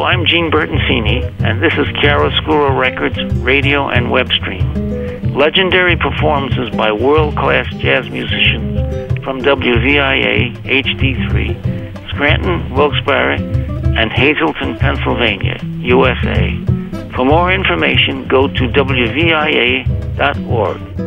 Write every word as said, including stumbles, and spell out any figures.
I'm Gene Bertoncini, and this is Chiaroscuro Records radio and web stream. Legendary performances by world-class jazz musicians from W V I A H D three, Scranton, Wilkes-Barre, and Hazleton, Pennsylvania, U S A. For more information, go to W V I A dot org.